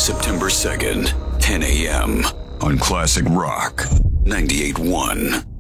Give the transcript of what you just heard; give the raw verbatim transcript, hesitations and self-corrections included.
September second, ten a.m. on Classic Rock ninety-eight point one.